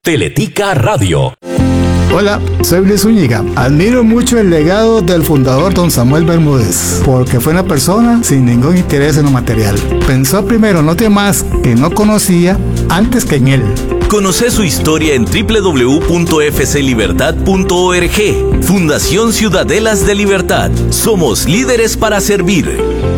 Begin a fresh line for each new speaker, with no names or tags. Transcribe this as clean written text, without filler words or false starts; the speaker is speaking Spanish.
Teletica Radio.
Hola, soy Luis Zúñiga. Admiro mucho el legado del fundador don Samuel Bermúdez, porque fue una persona sin ningún interés en lo material. Pensó primero en los demás que no conocía antes que en él.
Conoce su historia en www.fclibertad.org. Fundación Ciudadelas de Libertad. Somos líderes para servir.